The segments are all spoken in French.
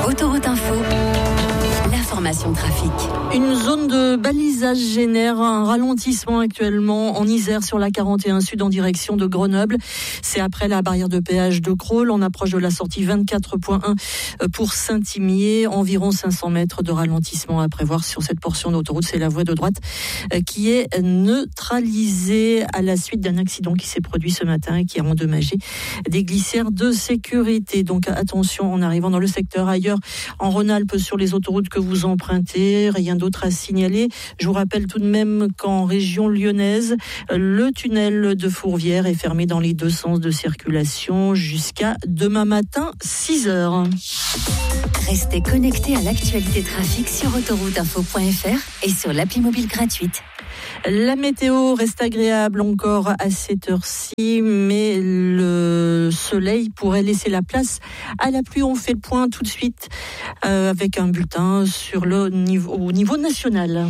Autoroute Info, l'information trafic. Une zone de balisage génère un ralentissement actuellement en Isère sur la 41 Sud en direction de Grenoble. C'est après la barrière de péage de Crolles. On approche de la sortie 24.1 pour Saint-Imier. Environ 500 mètres de ralentissement à prévoir sur cette portion d'autoroute. C'est la voie de droite qui est neutralisée à la suite d'un accident qui s'est produit ce matin et qui a endommagé des glissières de sécurité. Donc attention en arrivant dans le secteur. Ailleurs en Rhône-Alpes sur les autoroutes que vous empruntez, rien d'autre à signaler. Je vous rappelle tout de même qu'en région lyonnaise, le tunnel de Fourvière est fermé dans les deux sens de circulation jusqu'à demain matin 6h. Restez connectés à l'actualité trafic sur autorouteinfo.fr et sur l'appli mobile gratuite. La météo reste agréable encore à cette heure-ci, mais le soleil pourrait laisser la place à la pluie. On fait le point tout de suite avec un bulletin sur au niveau national.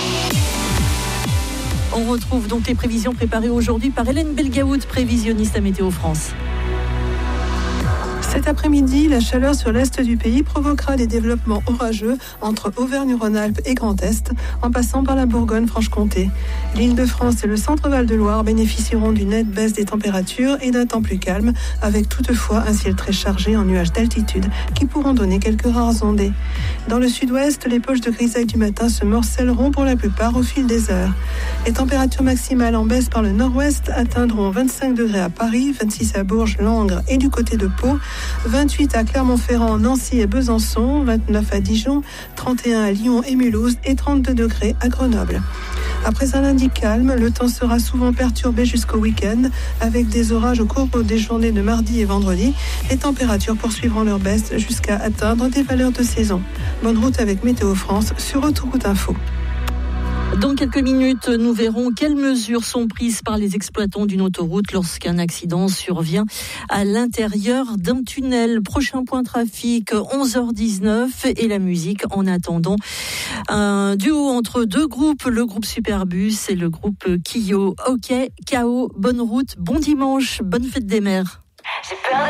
On retrouve donc les prévisions préparées aujourd'hui par Hélène Belgaout, prévisionniste à Météo France. Cet après-midi, la chaleur sur l'est du pays provoquera des développements orageux entre Auvergne-Rhône-Alpes et Grand Est, en passant par la Bourgogne-Franche-Comté. L'Île-de-France et le centre-Val de Loire bénéficieront d'une nette baisse des températures et d'un temps plus calme, avec toutefois un ciel très chargé en nuages d'altitude qui pourront donner quelques rares ondées. Dans le sud-ouest, les poches de grisaille du matin se morcelleront pour la plupart au fil des heures. Les températures maximales en baisse par le nord-ouest atteindront 25 degrés à Paris, 26 à Bourges, Langres et du côté de Pau, 28 à Clermont-Ferrand, Nancy et Besançon, 29 à Dijon, 31 à Lyon et Mulhouse et 32 degrés à Grenoble. Après un lundi calme, le temps sera souvent perturbé jusqu'au week-end avec des orages au cours des journées de mardi et vendredi. Les températures poursuivront leur baisse jusqu'à atteindre des valeurs de saison. Bonne route avec Météo France sur Autoroute Info. Dans quelques minutes, nous verrons quelles mesures sont prises par les exploitants d'une autoroute lorsqu'un accident survient à l'intérieur d'un tunnel. Prochain point trafic, 11h19 et la musique en attendant. Un duo entre deux groupes, le groupe Superbus et le groupe Kyo. Ok, KO, bonne route, bon dimanche, bonne fête des mères.